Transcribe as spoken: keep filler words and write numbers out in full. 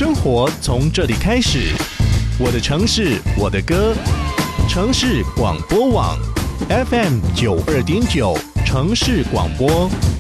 生活从这里开始，我的城市，我的歌，城市广播网 F M 九二点九，城市广播。